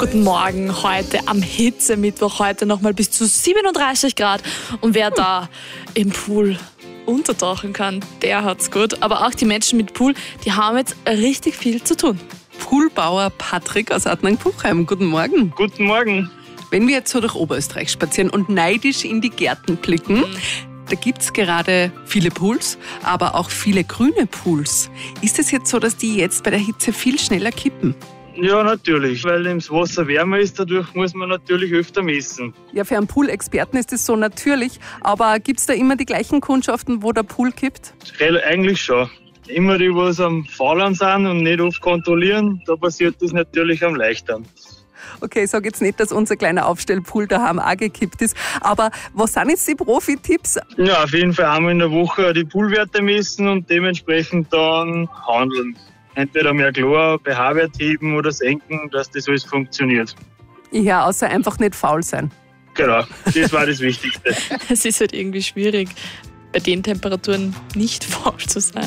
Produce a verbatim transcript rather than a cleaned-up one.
Guten Morgen, heute am Hitzemittwoch, heute nochmal bis zu siebenunddreißig Grad. Und wer da im Pool untertauchen kann, der hat's gut. Aber auch die Menschen mit Pool, die haben jetzt richtig viel zu tun. Poolbauer Patrick aus Adnang-Puchheim, guten Morgen. Guten Morgen. Wenn wir jetzt so durch Oberösterreich spazieren und neidisch in die Gärten blicken, mhm. da gibt's gerade viele Pools, aber auch viele grüne Pools. Ist es jetzt so, dass die jetzt bei der Hitze viel schneller kippen? Ja, natürlich, weil das Wasser wärmer ist, dadurch muss man natürlich öfter messen. Ja, für einen Pool-Experten ist das so natürlich, aber gibt's da immer die gleichen Kundschaften, wo der Pool kippt? Eigentlich schon. Immer die, was am Faulern sind und nicht oft kontrollieren, da passiert das natürlich am leichteren. Okay, ich sage jetzt nicht, dass unser kleiner Aufstellpool daheim auch gekippt ist, aber was sind jetzt die Profi-Tipps? Ja, auf jeden Fall einmal in der Woche die Poolwerte messen und dementsprechend dann handeln. Entweder mehr Chlor, pH-Wert heben oder senken, dass das alles funktioniert. Ja, außer einfach nicht faul sein. Genau, das war das Wichtigste. Es ist halt irgendwie schwierig, bei den Temperaturen nicht faul zu sein.